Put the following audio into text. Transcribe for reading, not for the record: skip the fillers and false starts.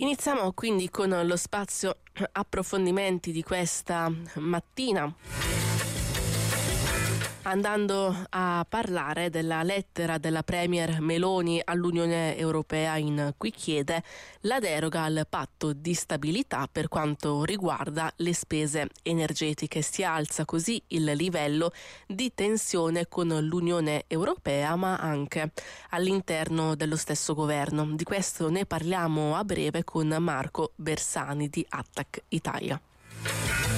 Iniziamo quindi con lo spazio approfondimenti di questa mattina, andando a parlare della lettera della Premier Meloni all'Unione Europea in cui chiede la deroga al patto di stabilità per quanto riguarda le spese energetiche. Si alza così il livello di tensione con l'Unione Europea, ma anche all'interno dello stesso governo. Di questo ne parliamo a breve con Marco Bersani di Attac Italia.